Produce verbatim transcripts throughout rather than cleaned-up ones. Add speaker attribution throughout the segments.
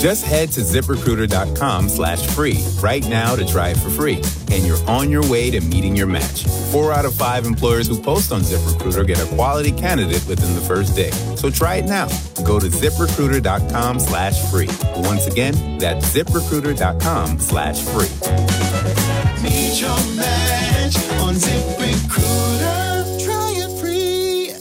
Speaker 1: Just head to ZipRecruiter.com slash free right now to try it for free. And you're on your way to meeting your match. Four out of five employers who post on ZipRecruiter get a quality candidate within the first day. So try it now. Go to ZipRecruiter.com slash free. Once again, that's ZipRecruiter.com slash free.
Speaker 2: Meet your match on ZipRecruiter. Try it free.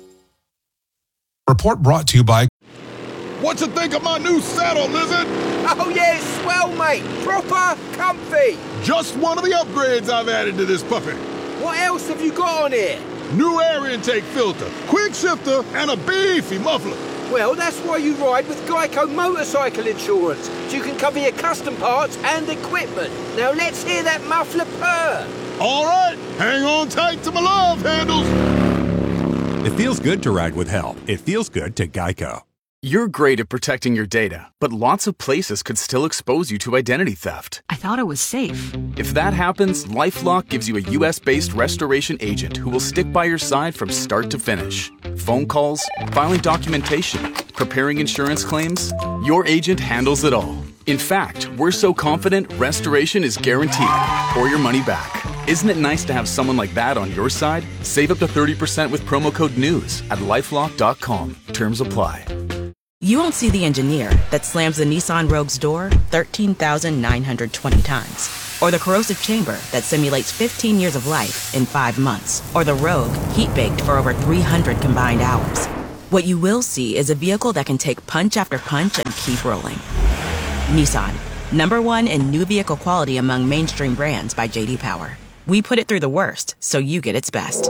Speaker 3: Report brought to you by...
Speaker 4: What you think of my new saddle, Lizard?
Speaker 5: Oh, yeah, it's swell, mate. Proper comfy.
Speaker 4: Just one of the upgrades I've added to this puppy.
Speaker 5: What else have you got on here?
Speaker 4: New air intake filter, quick shifter, and a beefy muffler.
Speaker 5: Well, that's why you ride with Geico Motorcycle Insurance, so you can cover your custom parts and equipment. Now let's hear that muffler purr.
Speaker 4: All right, hang on tight to my love handles.
Speaker 6: It feels good to ride with help. It feels good to Geico.
Speaker 7: You're great at protecting your data, but lots of places could still expose you to identity theft.
Speaker 8: I thought it was safe.
Speaker 7: If that happens, LifeLock gives you a U S based restoration agent who will stick by your side from start to finish. Phone calls, filing documentation, preparing insurance claims, your agent handles it all. In fact, we're so confident restoration is guaranteed or your money back. Isn't it nice to have someone like that on your side? Save up to thirty percent with promo code NEWS at lifelock dot com. Terms apply.
Speaker 8: You won't see the engineer that slams the Nissan Rogue's door thirteen thousand nine hundred twenty times. Or the corrosive chamber that simulates fifteen years of life in five months. Or the Rogue heat-baked for over three hundred combined hours. What you will see is a vehicle that can take punch after punch and keep rolling. Nissan, number one in new vehicle quality among mainstream brands by J D Power. We put it through the worst, so you get its best.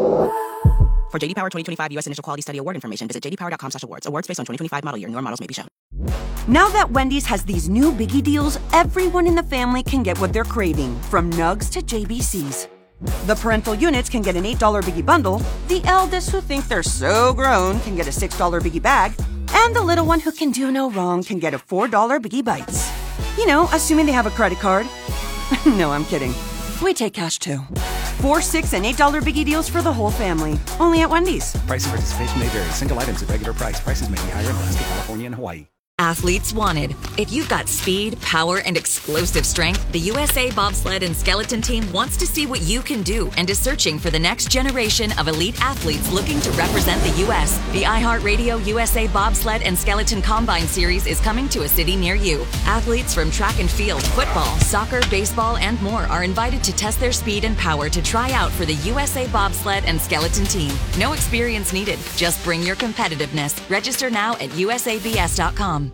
Speaker 8: For J D Power twenty twenty-five U S Initial Quality Study Award information, visit j d power dot com slash awards. Awards based on twenty twenty-five model year. Newer models may be shown.
Speaker 9: Now that Wendy's has these new biggie deals, everyone in the family can get what they're craving, from nugs to J B Cs. The parental units can get an eight dollar biggie bundle, the eldest who think they're so grown can get a six dollar biggie bag, and the little one who can do no wrong can get a four dollar biggie bites. You know, assuming they have a credit card. No, I'm kidding. We take cash too. Four, six, and eight dollar biggie deals for the whole family. Only at Wendy's.
Speaker 10: Price and participation may vary. Single items at regular price. Prices may be higher in Alaska, California, and Hawaii.
Speaker 11: Athletes wanted. If you've got speed, power, and explosive strength, the U S A Bobsled and Skeleton Team wants to see what you can do and is searching for the next generation of elite athletes looking to represent the U S. The iHeartRadio U S A Bobsled and Skeleton Combine Series is coming to a city near you. Athletes from track and field, football, soccer, baseball, and more are invited to test their speed and power to try out for the U S A Bobsled and Skeleton Team. No experience needed. Just bring your competitiveness. Register now at U S A B S dot com.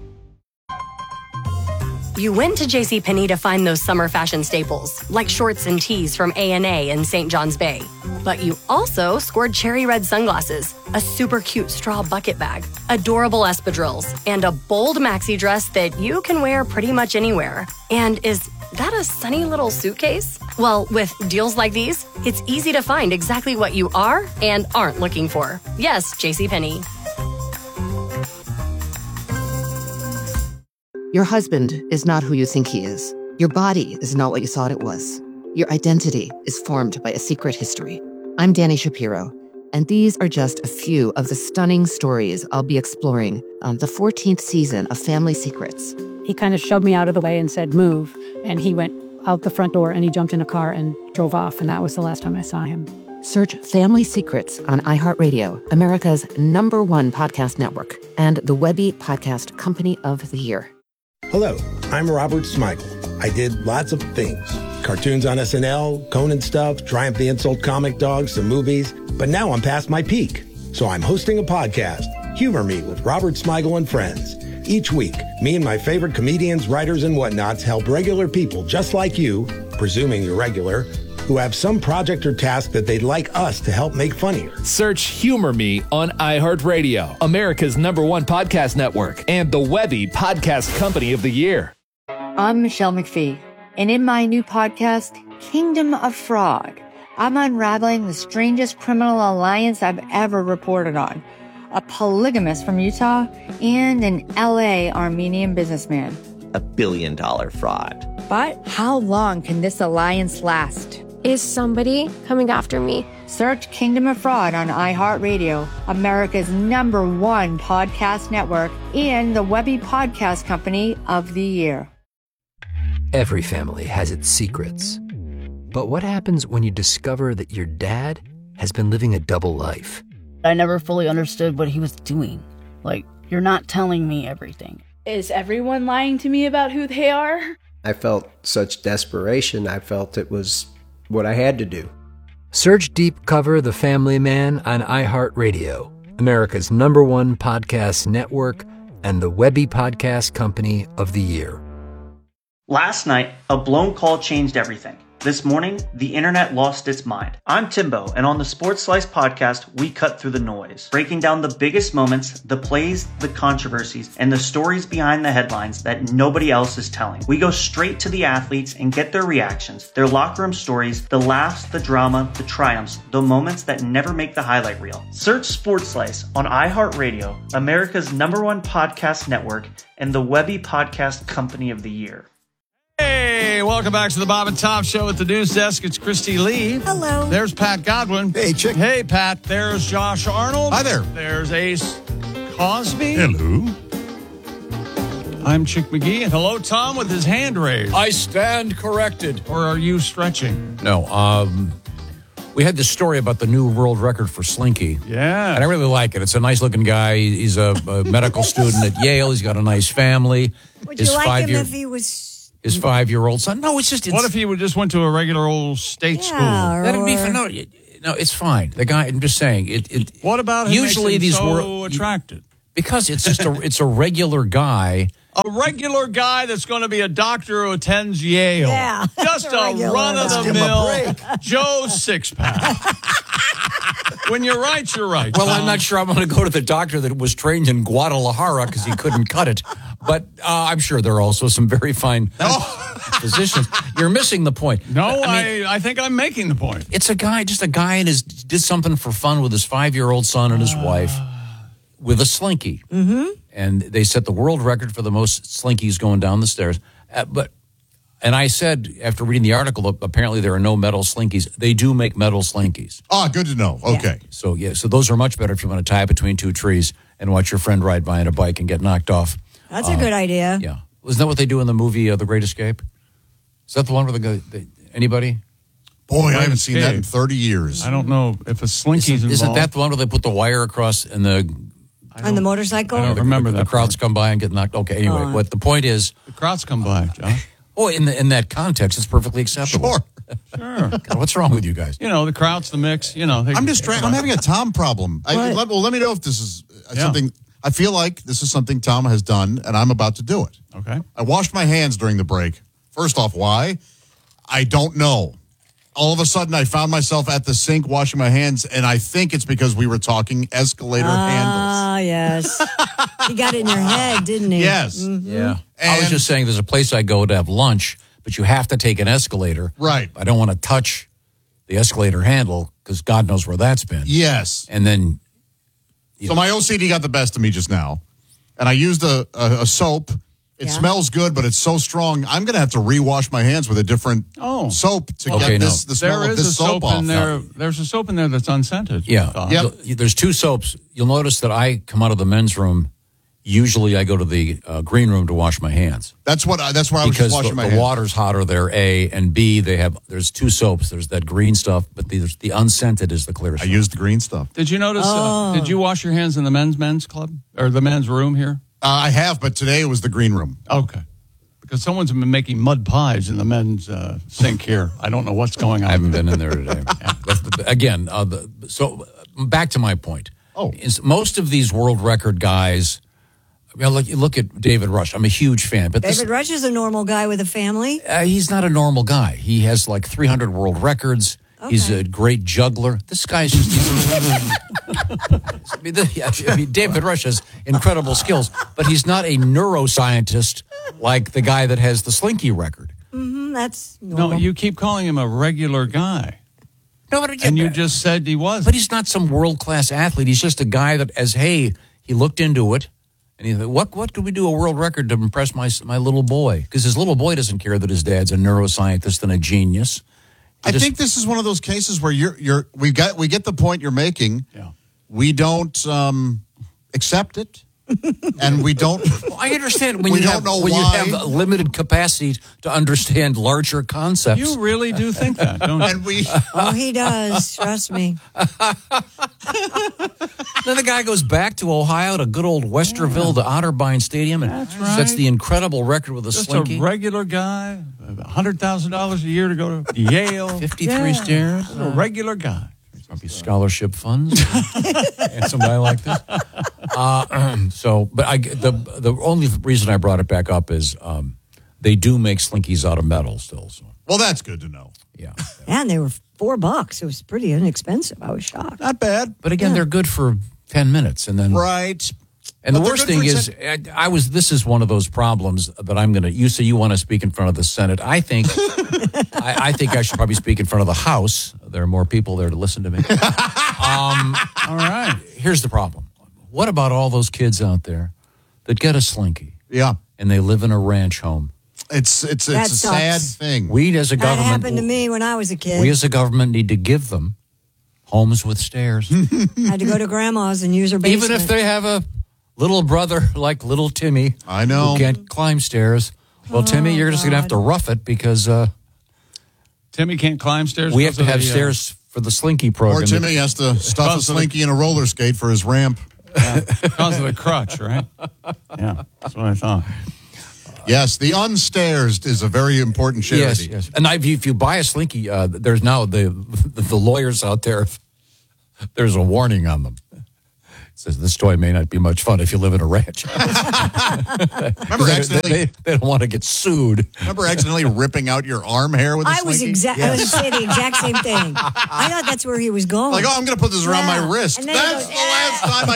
Speaker 12: You went to JCPenney to find those summer fashion staples, like shorts and tees from A and A in Saint John's Bay. But you also scored cherry red sunglasses, a super cute straw bucket bag, adorable espadrilles, and a bold maxi dress that you can wear pretty much anywhere. And is that a sunny little suitcase? Well, with deals like these, it's easy to find exactly what you are and aren't looking for. Yes, JCPenney.
Speaker 13: Your husband is not who you think he is. Your body is not what you thought it was. Your identity is formed by a secret history. I'm Dani Shapiro, and these are just a few of the stunning stories I'll be exploring on the fourteenth season of Family Secrets.
Speaker 14: He kind of shoved me out of the way and said, move, and he went out the front door and he jumped in a car and drove off, and that was the last time I saw him.
Speaker 13: Search Family Secrets on iHeartRadio, America's number one podcast network, and the Webby Podcast Company of the Year.
Speaker 15: Hello, I'm Robert Smigel. I did lots of things. Cartoons on S N L, Conan stuff, Triumph the Insult comic dogs, some movies. But now I'm past my peak. So I'm hosting a podcast, Humor Me with Robert Smigel and Friends. Each week, me and my favorite comedians, writers, and whatnots help regular people just like you, presuming you're regular, who have some project or task that they'd like us to help make funnier.
Speaker 16: Search Humor Me on iHeartRadio, America's number one podcast network, and the Webby Podcast Company of the Year.
Speaker 17: I'm Michelle McPhee, and in my new podcast, Kingdom of Frog, I'm unraveling the strangest criminal alliance I've ever reported on. A polygamist from Utah and an L A Armenian businessman.
Speaker 18: A billion dollar fraud.
Speaker 17: But how long can this alliance last?
Speaker 3: Is somebody coming after me?
Speaker 17: Search Kingdom of Fraud on iHeartRadio, America's number one podcast network, and the Webby Podcast Company of the Year.
Speaker 18: Every family has its secrets. But what happens when you discover that your dad has been living a double life?
Speaker 19: I never fully understood what he was doing. Like, you're not telling me everything.
Speaker 20: Is everyone lying to me about who they are?
Speaker 21: I felt such desperation. I felt it was what I had to do.
Speaker 18: Search Deep Cover The Family Man on iHeartRadio, America's number one podcast network, and the Webby Podcast Company of the Year.
Speaker 22: Last night, a blown call changed everything. This morning, the internet lost its mind. I'm Timbo, and on the Sports Slice podcast, we cut through the noise, breaking down the biggest moments, the plays, the controversies, and the stories behind the headlines that nobody else is telling. We go straight to the athletes and get their reactions, their locker room stories, the laughs, the drama, the triumphs, the moments that never make the highlight reel. Search Sports Slice on iHeartRadio, America's number one podcast network, and the Webby Podcast Company of the Year.
Speaker 23: Hey, welcome back to the Bob and Tom Show at the News Desk. It's Christy Lee.
Speaker 24: Hello.
Speaker 23: There's Pat Godwin.
Speaker 24: Hey, chick.
Speaker 23: Hey, Pat. There's Josh Arnold.
Speaker 24: Hi there.
Speaker 23: There's Ace Cosby.
Speaker 24: Hello.
Speaker 23: I'm Chick McGee. And hello, Tom, with his hand raised.
Speaker 25: I stand corrected.
Speaker 23: Or are you stretching?
Speaker 25: No, um... we had this story about the new world record for Slinky.
Speaker 23: Yeah.
Speaker 25: And I really like it. It's a nice-looking guy. He's a, a medical student at Yale. He's got a nice family.
Speaker 24: Would
Speaker 25: his
Speaker 24: you like him
Speaker 25: year,
Speaker 24: if he was...
Speaker 25: His five-year-old son. No, it's just... It's,
Speaker 23: what if he would just went to a regular old state
Speaker 24: Yeah,
Speaker 23: school?
Speaker 25: That'd be
Speaker 24: or-
Speaker 25: fun. No, it- no, it's fine. The guy, I'm just saying. It, it,
Speaker 23: What about him
Speaker 25: usually
Speaker 23: makes him
Speaker 25: these
Speaker 23: so
Speaker 25: wor-
Speaker 23: attracted?
Speaker 25: Because it's just a, it's a regular guy.
Speaker 23: A regular guy that's going to be a doctor who attends Yale.
Speaker 24: Yeah.
Speaker 23: Just a
Speaker 24: Regular. Let's give him a
Speaker 23: run-of-the-mill
Speaker 24: break.
Speaker 23: Joe Sixpack. When you're right, you're right.
Speaker 25: Well,
Speaker 23: Tom.
Speaker 25: I'm not sure I'm going to go to the doctor that was trained in Guadalajara because he couldn't cut it. But uh, I'm sure there are also some very fine physicians. You're missing the point.
Speaker 23: No,
Speaker 25: I mean,
Speaker 23: I, I think I'm making the point.
Speaker 25: it's a guy, just a guy, and his did something for fun with his five-year-old son and his wife with a slinky.
Speaker 24: Mm-hmm.
Speaker 25: And they set the world record for the most slinkies going down the stairs. Uh, but and I said, after reading the article, apparently there are no metal slinkies. They do make metal slinkies.
Speaker 24: Ah, good to know. Okay.
Speaker 25: So, yeah, so those are much better if you want to tie it between two trees and watch your friend ride by on a bike and get knocked off.
Speaker 24: That's a good idea.
Speaker 25: Yeah. Isn't that what they do in the movie uh, The Great Escape? Is that the one where the guy, the, anybody?
Speaker 24: Boy, I haven't seen that in thirty years.
Speaker 23: I don't know if a slinky's
Speaker 25: Isn't,
Speaker 23: involved.
Speaker 25: isn't that the one where they put the wire across and the...
Speaker 24: On the motorcycle?
Speaker 23: I don't remember
Speaker 25: the,
Speaker 23: that
Speaker 25: The crowds come by and get knocked. Okay, anyway,
Speaker 24: Oh.
Speaker 25: what the point is...
Speaker 23: The crowds come by, Josh.
Speaker 25: Oh, in the, in that context, it's perfectly acceptable.
Speaker 24: Sure.
Speaker 23: Sure.
Speaker 25: God, what's wrong with you guys?
Speaker 23: You know, the crowds, the mix, you know. They,
Speaker 24: I'm distracted. I'm having a Tom problem. I, What? let, well, let me know if this is uh,
Speaker 23: Yeah.
Speaker 24: something. I feel like this is something Tom has done, and I'm about to do it.
Speaker 23: Okay.
Speaker 24: I washed my hands during the break. First off, why? I don't know. All of a sudden, I found myself at the sink washing my hands, and I think it's because we were talking escalator handles.
Speaker 26: Ah, yes. He got it in your head, didn't he?
Speaker 24: Yes.
Speaker 26: Mhm.
Speaker 25: Yeah. I was just saying there's a place I go to have lunch, but you have to take an escalator.
Speaker 24: Right.
Speaker 25: I don't want to touch the escalator handle because God knows where that's been.
Speaker 24: Yes.
Speaker 25: And then...
Speaker 24: So my O C D got the best of me just now, and I used a, a, a soap. It
Speaker 26: Yeah.
Speaker 24: smells good, but it's so strong. I'm going to have to rewash my hands with a different
Speaker 23: Oh.
Speaker 24: soap to
Speaker 25: Okay,
Speaker 24: get
Speaker 25: no.
Speaker 24: this, the smell
Speaker 23: There
Speaker 24: of
Speaker 23: is
Speaker 24: this
Speaker 23: a
Speaker 24: soap,
Speaker 23: soap
Speaker 24: off.
Speaker 23: in there. There's a soap in there that's unscented.
Speaker 25: Yeah.
Speaker 23: Tom.
Speaker 24: Yep.
Speaker 25: You'll- There's two soaps. You'll notice that I come out of the men's room. Usually I go to the uh, green room to wash my hands.
Speaker 24: That's what. I, that's where I was
Speaker 25: Because
Speaker 24: just washing
Speaker 25: the,
Speaker 24: my
Speaker 25: the
Speaker 24: hands.
Speaker 25: water's hotter there, A, and B, they have, there's two soaps. There's that green stuff, but the, the unscented is the clear
Speaker 24: I
Speaker 25: stuff.
Speaker 24: used the green stuff.
Speaker 23: Did you notice?
Speaker 26: Oh.
Speaker 23: Uh, did you wash your hands in the men's men's club or the men's room here?
Speaker 24: Uh, I have, but today it was the green room.
Speaker 23: Okay. Because someone's been making mud pies in the men's uh, sink here. I don't know what's going on.
Speaker 25: I haven't been in there today. That's the- Again, uh, the, so uh, back to my point.
Speaker 24: Oh.
Speaker 25: Is most of these world record guys, I mean, look, look at David Rush. I'm a huge fan. But this,
Speaker 26: David Rush is a normal guy with a family.
Speaker 25: uh, he's not a normal guy. He has like three hundred world records. He's a great juggler. This guy's just... I, mean, the, I mean, David Rush has incredible skills, but he's not a neuroscientist like the guy that has the Slinky record.
Speaker 26: Mm-hmm, that's normal.
Speaker 23: No, you keep calling him a regular guy.
Speaker 25: No, but
Speaker 23: And you just said he was.
Speaker 25: But he's not some world-class athlete. He's just a guy that, as hey, he looked into it, and he thought, what, what could we do a world record to impress my my little boy? Because his little boy doesn't care that his dad's a neuroscientist and a genius.
Speaker 24: I think this is one of those cases where you're you're we got we get the point you're making.
Speaker 23: Yeah.
Speaker 24: We don't um, accept it, and we don't.
Speaker 25: Well, I understand when
Speaker 24: we
Speaker 25: you
Speaker 24: don't
Speaker 25: have
Speaker 24: know
Speaker 25: when
Speaker 24: why.
Speaker 25: you have limited capacity to understand larger concepts.
Speaker 23: You really do think that, don't you?
Speaker 24: And we.
Speaker 26: Oh, he does. Trust me.
Speaker 25: Then the guy goes back to Ohio to good old Westerville, to Otterbein Stadium, and
Speaker 23: That's right.
Speaker 25: sets the incredible record with a
Speaker 23: Just
Speaker 25: slinky.
Speaker 23: a regular guy, one hundred thousand dollars a year to go to Yale.
Speaker 25: fifty-three
Speaker 23: Yeah,
Speaker 25: stairs.
Speaker 23: just a regular guy.
Speaker 25: Probably scholarship funds. And some guy like this. Uh, so, but I, the the only reason I brought it back up is um, they do make slinkies out of metal still. So.
Speaker 24: Well, that's good to know.
Speaker 25: Yeah.
Speaker 26: And they were four bucks. It was pretty inexpensive. I was shocked.
Speaker 24: Not bad.
Speaker 25: But again,
Speaker 26: Yeah.
Speaker 25: they're good for ten minutes, and then
Speaker 24: Right.
Speaker 25: And
Speaker 24: But
Speaker 25: the
Speaker 24: they're
Speaker 25: worst
Speaker 24: good
Speaker 25: thing
Speaker 24: for
Speaker 25: is, I, I was. This is one of those problems that I'm going to. You say you want to speak in front of the Senate. I think. I, I think I should probably speak in front of the House. There are more people there to listen to me. Um,
Speaker 23: All right.
Speaker 25: Here's the problem. What about all those kids out there that get a slinky?
Speaker 24: Yeah.
Speaker 25: And they live in a ranch home.
Speaker 24: It's it's
Speaker 26: That
Speaker 24: it's a sad
Speaker 26: sucks.
Speaker 24: thing.
Speaker 25: We as a
Speaker 26: That
Speaker 25: government.
Speaker 26: happened to me when I was a kid.
Speaker 25: We as a government need to give them homes with stairs.
Speaker 26: Had to go to grandma's and use her basement.
Speaker 25: Even if they have a little brother like little Timmy.
Speaker 24: I know.
Speaker 25: Who can't climb stairs. Well, Timmy, you're just going to have to rough it because uh,
Speaker 23: Timmy can't climb stairs.
Speaker 25: we have
Speaker 23: because
Speaker 25: to
Speaker 23: of
Speaker 25: have
Speaker 23: the, uh,
Speaker 25: stairs for the slinky program.
Speaker 24: Or Timmy has to stuff a
Speaker 23: Because of the-
Speaker 24: slinky in a roller skate for his ramp.
Speaker 23: Yeah, because of the crutch, right? Yeah, that's what I thought.
Speaker 24: Yes, the unstairs is a very important charity.
Speaker 25: Yes, yes. And I, if you buy a slinky, uh, there's now the, the the lawyers out there. There's a warning on them. It says this toy may not be much fun if you live in a ranch.
Speaker 24: Remember
Speaker 25: they,
Speaker 24: accidentally?
Speaker 25: they, they don't want to get sued.
Speaker 24: Remember accidentally ripping out your arm hair with a
Speaker 26: I
Speaker 24: slinky?
Speaker 26: was exact. I was going to say the exact same thing. I thought that's where he was going.
Speaker 24: Like, oh, I'm going to put this around
Speaker 26: Yeah.
Speaker 24: my wrist.
Speaker 26: And then
Speaker 24: That's
Speaker 26: he
Speaker 24: the
Speaker 26: goes,
Speaker 24: last time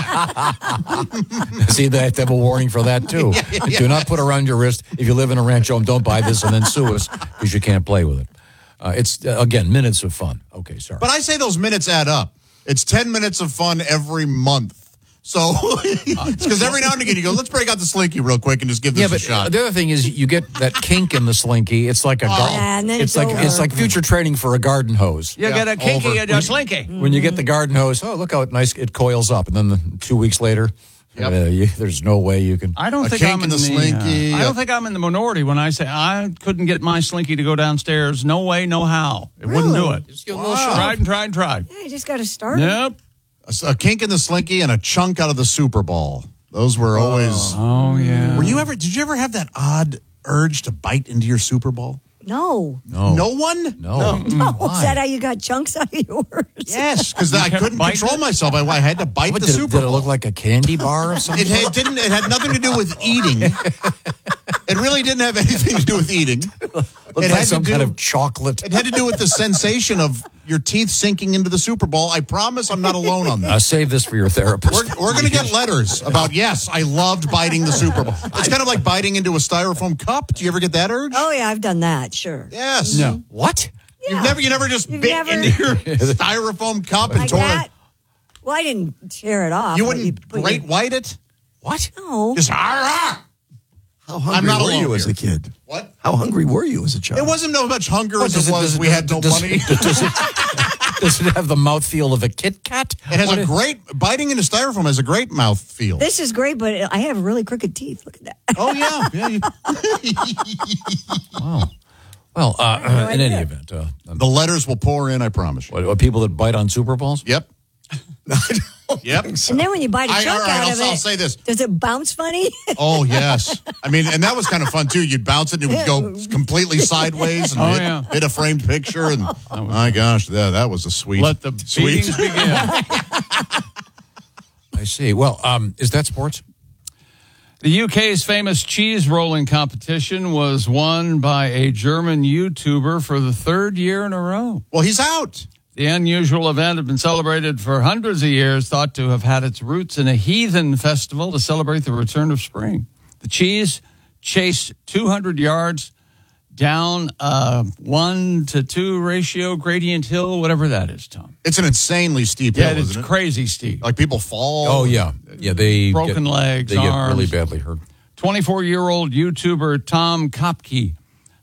Speaker 24: I do that.
Speaker 25: See, they have to have a warning for that too.
Speaker 24: Yeah, yeah, yeah.
Speaker 25: Do not put around your wrist. If you live in a ranch home, don't buy this and then sue us because you can't play with it. Uh, it's uh, again minutes of fun. Okay, sorry.
Speaker 24: But I say those minutes add up. It's ten minutes of fun every month. So, because every now and again you go, let's break out the slinky real quick and just give this
Speaker 25: Yeah,
Speaker 24: a
Speaker 25: but
Speaker 24: shot.
Speaker 25: the other thing is you get that kink in the slinky. It's like a
Speaker 24: Oh.
Speaker 25: gar-
Speaker 26: Yeah, and then
Speaker 25: it's
Speaker 26: it's
Speaker 25: like
Speaker 26: over.
Speaker 25: it's like future training for a garden hose.
Speaker 23: You
Speaker 24: Yeah,
Speaker 23: get a kinky
Speaker 24: over.
Speaker 23: and a slinky.
Speaker 25: When you get the garden hose, oh look how nice it coils up, and then the, two weeks later,
Speaker 24: Yep.
Speaker 25: uh, you, there's no way you can.
Speaker 23: I don't
Speaker 24: A
Speaker 23: think
Speaker 24: kink
Speaker 23: I'm
Speaker 24: in
Speaker 23: in
Speaker 24: the
Speaker 23: the,
Speaker 24: slinky.
Speaker 23: uh, I don't think I'm in the minority when I say I couldn't get my slinky to go downstairs. No way, no how. It wouldn't do it.
Speaker 25: Just give it a little
Speaker 24: Wow.
Speaker 25: shove.
Speaker 23: Tried and tried and tried.
Speaker 26: Yeah, you just got to start.
Speaker 23: Nope.
Speaker 24: A, a kink in the slinky and a chunk out of the Super Bowl. Those were always.
Speaker 23: Oh yeah.
Speaker 24: Were you ever? Did you ever have that odd urge to bite into your Super Bowl?
Speaker 26: No.
Speaker 25: No,
Speaker 24: No one.
Speaker 25: no.
Speaker 26: No.
Speaker 25: Why?
Speaker 26: Is that how you got chunks out of yours?
Speaker 24: Yes, because I
Speaker 23: kept
Speaker 24: couldn't
Speaker 23: biting
Speaker 24: control
Speaker 23: it?
Speaker 24: myself. I, I had to bite
Speaker 25: What,
Speaker 24: the
Speaker 25: did, it-
Speaker 24: Super
Speaker 25: did it
Speaker 24: Bowl.
Speaker 25: look like a candy bar or something?
Speaker 24: It had, didn't. It had nothing to do with eating. It really didn't have anything to do with eating.
Speaker 25: Looked
Speaker 24: it
Speaker 25: like
Speaker 24: had
Speaker 25: some
Speaker 24: to
Speaker 25: kind
Speaker 24: do-
Speaker 25: of chocolate.
Speaker 24: It had to do with the sensation of your teeth sinking into the Super Bowl. I promise I'm not alone on
Speaker 25: Uh,
Speaker 24: that.
Speaker 25: save this for your therapist.
Speaker 24: We're, we're going to get letters about, yes, I loved biting the Super Bowl. It's kind of like biting into a styrofoam cup. Do you ever get that urge?
Speaker 26: Oh, yeah, I've done that, sure.
Speaker 24: Yes.
Speaker 23: No.
Speaker 25: What?
Speaker 24: You've never, you never just
Speaker 26: You've
Speaker 24: bit
Speaker 26: never-
Speaker 24: into your styrofoam cup and
Speaker 26: Like
Speaker 24: tore
Speaker 26: that?
Speaker 24: it.
Speaker 26: Well, I didn't tear it off.
Speaker 24: You
Speaker 26: but
Speaker 24: wouldn't
Speaker 26: put
Speaker 24: great
Speaker 26: your-
Speaker 24: white it?
Speaker 25: What?
Speaker 26: No.
Speaker 24: Just, ah, ah.
Speaker 1: How
Speaker 24: I'm
Speaker 1: hungry
Speaker 24: not
Speaker 1: were
Speaker 24: alone
Speaker 1: you as
Speaker 24: here.
Speaker 1: a kid?
Speaker 24: What?
Speaker 1: How hungry were you as a child?
Speaker 24: It wasn't no much hunger
Speaker 25: What,
Speaker 24: as
Speaker 25: does
Speaker 24: it
Speaker 25: it-
Speaker 24: was
Speaker 25: does it-
Speaker 24: we had no
Speaker 25: does-
Speaker 24: money.
Speaker 25: Does it, does it have the mouthfeel of a Kit Kat?
Speaker 24: It has
Speaker 25: What
Speaker 24: a
Speaker 25: is-
Speaker 24: great, biting into styrofoam has a great mouth feel.
Speaker 26: This is great, but I have really crooked teeth. Look at that.
Speaker 24: Oh, yeah. yeah you,
Speaker 25: Wow. Well, uh,
Speaker 26: no
Speaker 25: uh, in any
Speaker 26: idea.
Speaker 25: event, uh,
Speaker 24: the letters will pour in, I promise you.
Speaker 25: what, what, people that bite on Super Bowls?
Speaker 24: Yep. Yep.
Speaker 26: And then when you bite a
Speaker 24: I-
Speaker 26: chunk
Speaker 24: all right,
Speaker 26: out
Speaker 24: I'll-
Speaker 26: of it,
Speaker 24: I'll say this.
Speaker 26: does it bounce funny?
Speaker 24: Oh, yes. I mean, and that was kind of fun, too. You'd bounce it and it would go completely sideways and
Speaker 23: Oh,
Speaker 24: hit,
Speaker 23: yeah.
Speaker 24: hit a framed picture. And my gosh, that, that was a sweet,
Speaker 23: Let the
Speaker 24: sweet.
Speaker 23: beatings begin.
Speaker 25: I see. Well, um, is that sports?
Speaker 23: The U K's famous cheese rolling competition was won by a German YouTuber for the third year in a row.
Speaker 24: Well, he's out.
Speaker 23: The unusual event had been celebrated for hundreds of years, thought to have had its roots in a heathen festival to celebrate the return of spring. The cheese chased two hundred yards down a one to two ratio gradient hill, whatever that is, Tom.
Speaker 24: It's an insanely steep
Speaker 23: Yeah,
Speaker 24: hill,
Speaker 23: it's
Speaker 24: isn't it?
Speaker 23: crazy steep.
Speaker 24: Like people fall.
Speaker 25: Oh, yeah. Yeah, they
Speaker 23: Broken
Speaker 25: get,
Speaker 23: legs,
Speaker 25: They
Speaker 23: arms.
Speaker 25: get really badly hurt.
Speaker 23: twenty-four-year-old YouTuber Tom Kopke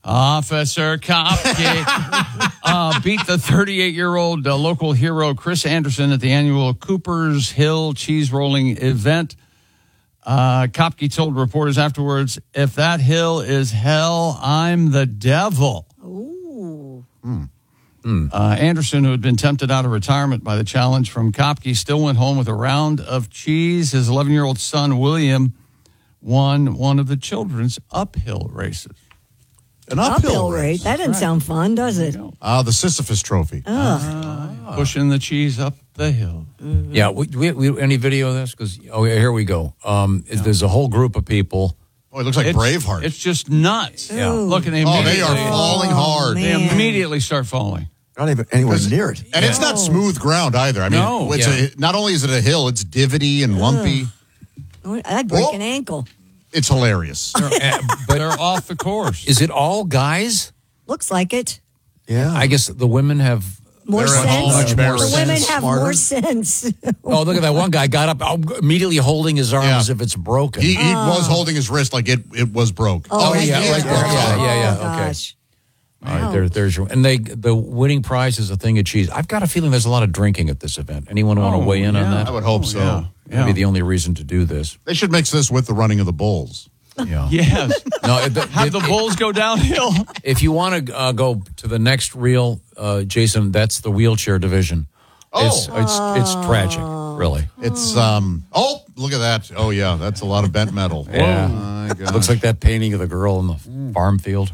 Speaker 23: Officer Kopke uh, beat the thirty-eight-year-old uh, local hero Chris Anderson at the annual Cooper's Hill cheese rolling event. Uh, Kopke told reporters afterwards, "If that hill is hell, I'm the devil."
Speaker 26: Ooh.
Speaker 23: Hmm. Mm. Uh, Anderson, who had been tempted out of retirement by the challenge from Kopke, still went home with a round of cheese. His eleven-year-old son, William, won one of the children's uphill races.
Speaker 24: An uphill,
Speaker 26: Uphill race.
Speaker 24: race.
Speaker 26: That doesn't
Speaker 23: right.
Speaker 26: sound fun, does it?
Speaker 24: Ah, uh, the Sisyphus Trophy.
Speaker 26: Ugh.
Speaker 23: Pushing the cheese up the hill.
Speaker 26: Mm-hmm.
Speaker 25: Yeah, we, we, we any video of this? Because oh, yeah, here we go. Um, yeah. There's a whole group of people.
Speaker 24: Oh, it looks like
Speaker 23: it's,
Speaker 24: Braveheart.
Speaker 23: It's just nuts.
Speaker 25: Yeah.
Speaker 23: Look, and they
Speaker 24: oh, they are falling
Speaker 26: oh,
Speaker 24: hard.
Speaker 23: They
Speaker 26: man.
Speaker 23: immediately start falling.
Speaker 1: Not even anywhere near it.
Speaker 24: And
Speaker 23: yeah.
Speaker 24: it's not smooth ground either. I mean,
Speaker 23: No.
Speaker 24: it's
Speaker 25: Yeah.
Speaker 24: a, not only is it a hill, it's divotty and lumpy.
Speaker 26: Oh, I'd break
Speaker 24: Oh.
Speaker 26: an ankle.
Speaker 24: It's hilarious.
Speaker 23: But they're off the course.
Speaker 25: Is it all guys?
Speaker 26: Looks like it.
Speaker 1: Yeah.
Speaker 25: I guess the women have
Speaker 26: More
Speaker 24: They're
Speaker 26: sense.
Speaker 24: much better
Speaker 26: the women
Speaker 24: sense,
Speaker 26: have
Speaker 1: smarter.
Speaker 26: more sense.
Speaker 25: Oh, look at that one guy got up oh, immediately holding his arm
Speaker 24: Yeah.
Speaker 25: as if it's broken.
Speaker 24: He, he was holding his wrist like it, it was broke.
Speaker 26: Oh, right
Speaker 25: yeah,
Speaker 26: there.
Speaker 25: right there. Yeah, yeah, yeah.
Speaker 26: Oh,
Speaker 25: Okay.
Speaker 26: gosh.
Speaker 25: All right, there, there's your, and they the winning prize is a thing of cheese. I've got a feeling there's a lot of drinking at this event. Anyone want to
Speaker 23: Oh,
Speaker 25: weigh in
Speaker 23: yeah.
Speaker 25: on that?
Speaker 24: I would hope
Speaker 23: Oh,
Speaker 24: so.
Speaker 23: yeah.
Speaker 25: That'd be the only reason to do this.
Speaker 24: They should mix this with the running of the bulls.
Speaker 25: Yeah.
Speaker 23: Yes.
Speaker 25: No, it,
Speaker 23: Have
Speaker 25: it-
Speaker 23: the bulls go downhill.
Speaker 25: if you want to uh, go to the next reel, uh, Jason, that's the wheelchair division.
Speaker 24: Oh.
Speaker 25: It's it's it's tragic, really.
Speaker 24: It's um. Oh, look at that. Oh yeah, that's a lot of bent metal.
Speaker 25: Yeah.
Speaker 24: Oh, my gosh.
Speaker 25: Looks like that painting of the girl in the farm field.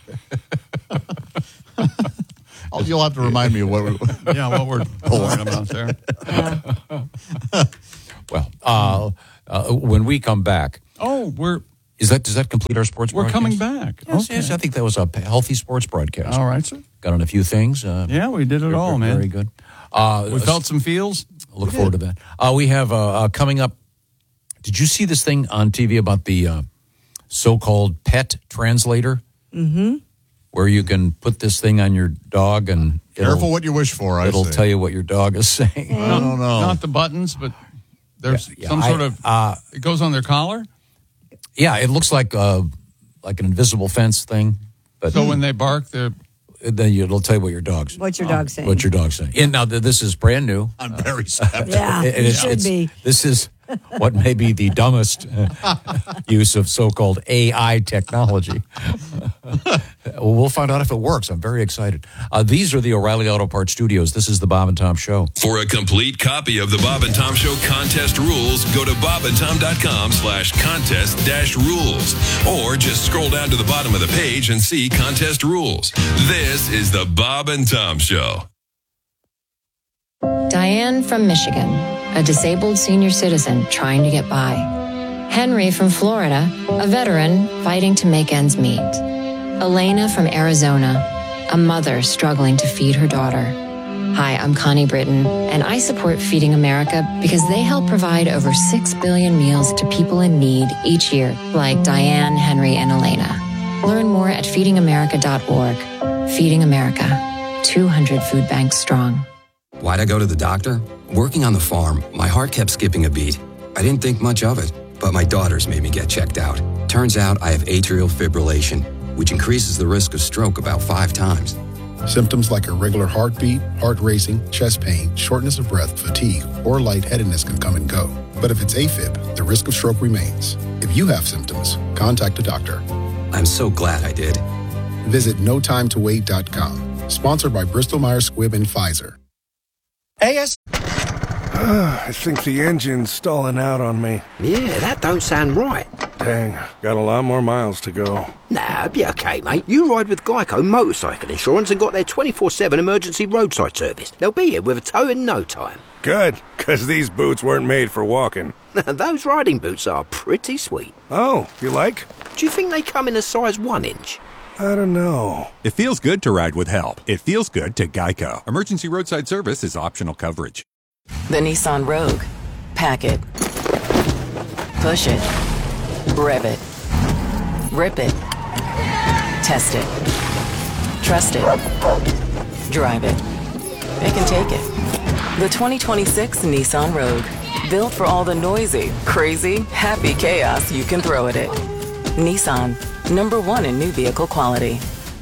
Speaker 24: Oh, you'll have to remind me of what. We,
Speaker 23: Yeah, what we're talking about there.
Speaker 25: Well, uh, uh, when we come back,
Speaker 23: Oh, we're
Speaker 25: is that does that complete our sports?
Speaker 23: we're
Speaker 25: broadcast?
Speaker 23: coming back.
Speaker 25: Yes,
Speaker 23: Okay.
Speaker 25: yes, I think that was a healthy sports broadcast.
Speaker 23: All right, sir.
Speaker 25: Got on a few things. Uh,
Speaker 23: Yeah, we did it
Speaker 25: very,
Speaker 23: all, man.
Speaker 25: Very good. Uh,
Speaker 23: We felt some feels.
Speaker 25: Look forward to that. Uh, we have uh, uh, coming up. Did you see this thing on T V about the uh, so-called pet translator?
Speaker 26: Mm-hmm.
Speaker 25: Where you can put this thing on your dog and
Speaker 24: careful
Speaker 25: it'll,
Speaker 24: what you wish for. I
Speaker 25: it'll
Speaker 24: say.
Speaker 25: tell you what your dog is saying.
Speaker 24: I don't know.
Speaker 23: Not the buttons, but there's
Speaker 25: Yeah, yeah,
Speaker 23: some
Speaker 25: I-
Speaker 23: sort of.
Speaker 25: uh,
Speaker 23: it goes on their collar.
Speaker 25: Yeah, it looks like uh, like an invisible fence thing. But
Speaker 23: So when they bark, they're.
Speaker 25: then you- it'll tell you what your dog's
Speaker 26: What's your dog saying?
Speaker 25: what your dog's saying. And now th- this is brand new.
Speaker 24: I'm very skeptical.
Speaker 26: Yeah,
Speaker 25: And
Speaker 26: it
Speaker 25: it's-
Speaker 26: should
Speaker 25: it's-
Speaker 26: be.
Speaker 25: This is what may be the dumbest uh, use of so-called A I technology. Well, we'll find out if it works. I'm very excited. Uh, these are the O'Reilly Auto Parts Studios. This is the Bob and Tom Show.
Speaker 2: For a complete copy of the Bob and Tom Show contest rules, go to bobandtom.com slash contest dash rules. Or just scroll down to the bottom of the page and see contest rules. This is the Bob and Tom Show.
Speaker 4: Diane from Michigan, a disabled senior citizen trying to get by. Henry from Florida, a veteran fighting to make ends meet. Elena from Arizona, a mother struggling to feed her daughter. Hi, I'm Connie Britton, and I support Feeding America because they help provide over six billion meals to people in need each year, like Diane, Henry, and Elena. Learn more at feeding america dot org. Feeding America, two hundred food banks strong.
Speaker 5: Why'd I go to the doctor? Working on the farm, my heart kept skipping a beat. I didn't think much of it, but my daughters made me get checked out. Turns out I have atrial fibrillation, which increases the risk of stroke about five times.
Speaker 6: Symptoms like irregular heartbeat, heart racing, chest pain, shortness of breath, fatigue, or lightheadedness can come and go. But if it's AFib, the risk of stroke remains. If you have symptoms, contact a doctor.
Speaker 5: I'm so glad I did.
Speaker 6: Visit no time to wait dot com. Sponsored by Bristol Myers Squibb and Pfizer.
Speaker 7: A S. I think the engine's stalling out on me.
Speaker 8: Yeah, that don't sound right.
Speaker 7: Dang, got a lot more miles to go.
Speaker 8: Nah, be okay, mate. You ride with Geico Motorcycle Insurance and got their twenty-four seven emergency roadside service. They'll be here with a tow in no time.
Speaker 7: Good, because these boots weren't made for walking.
Speaker 8: Those riding boots are pretty sweet.
Speaker 7: Oh, you like?
Speaker 8: Do you think they come in a size one inch?
Speaker 7: I don't know.
Speaker 27: It feels good to ride with help. It feels good to Geico. Emergency roadside service is optional coverage.
Speaker 28: The Nissan Rogue. Pack it. Push it. Rev it. Rip it. Test it. Trust it. Drive it. It can take it. The twenty twenty-six Nissan Rogue. Built for all the noisy, crazy, happy chaos you can throw at it. Nissan. Number one in new vehicle quality.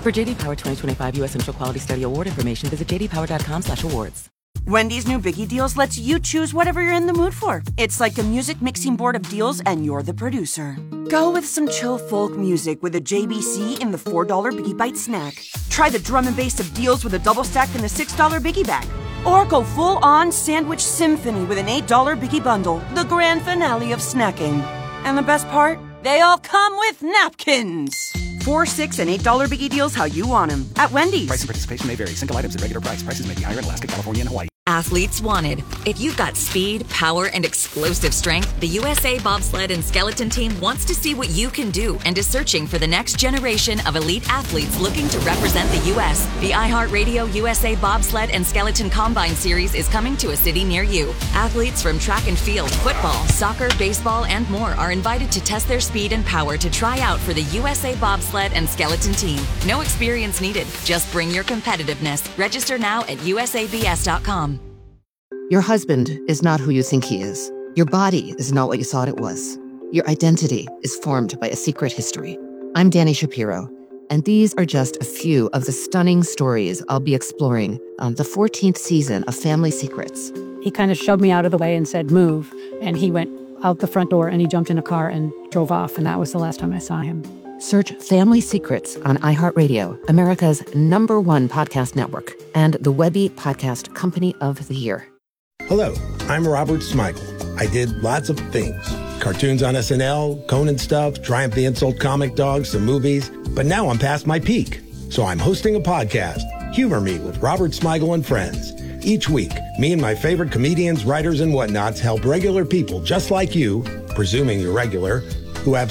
Speaker 28: For J D Power twenty twenty-five U S Central Quality Study Award information, visit j d power dot com slash awards.
Speaker 9: Wendy's new Biggie Deals lets you choose whatever you're in the mood for. It's like a music mixing board of deals, and you're the producer. Go with some chill folk music with a J B C in the four dollar Biggie Bite snack. Try the drum and bass of deals with a double stack in the six dollar Biggie Bag. Or go full-on sandwich symphony with an eight dollar Biggie Bundle, the grand finale of snacking. And the best part? They all come with napkins. Four, six, and eight dollar Biggie Deals how you want them at Wendy's.
Speaker 10: Price and participation may vary. Single items at regular price. Prices may be higher in Alaska, California, and Hawaii.
Speaker 11: Athletes wanted. If you've got speed, power, and explosive strength, the U S A Bobsled and Skeleton Team wants to see what you can do and is searching for the next generation of elite athletes looking to represent the U S. The iHeartRadio U S A Bobsled and Skeleton Combine Series is coming to a city near you. Athletes from track and field, football, soccer, baseball, and more are invited to test their speed and power to try out for the U S A Bobsled and Skeleton Team. No experience needed. Just bring your competitiveness. Register now at U S A B S dot com.
Speaker 12: Your husband is not who you think he is. Your body is not what you thought it was. Your identity is formed by a secret history. I'm Danny Shapiro, and these are just a few of the stunning stories I'll be exploring on the fourteenth season of Family Secrets.
Speaker 13: He kind of shoved me out of the way and said, move. And he went out the front door and he jumped in a car and drove off. And that was the last time I saw him.
Speaker 12: Search Family Secrets on iHeartRadio, America's number one podcast network, and the Webby Podcast Company of the Year.
Speaker 14: Hello, I'm Robert Smigel. I did lots of things. Cartoons on S N L, Conan stuff, Triumph the Insult Comic Dog, some movies. But now I'm past my peak. So I'm hosting a podcast, Humor Me with Robert Smigel and Friends. Each week, me and my favorite comedians, writers, and whatnots help regular people just like you, presuming you're regular, who have